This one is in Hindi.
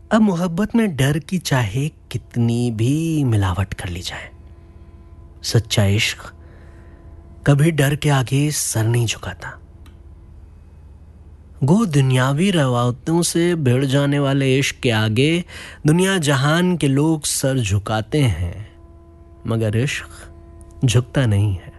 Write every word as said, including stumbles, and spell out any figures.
अब मोहब्बत में डर की चाहे कितनी भी मिलावट कर ली जाए, सच्चा इश्क कभी डर के आगे सर नहीं झुकाता। गो दुनियावी रवायतों से भिड़ जाने वाले इश्क के आगे दुनिया जहान के लोग सर झुकाते हैं, मगर इश्क झुकता नहीं है।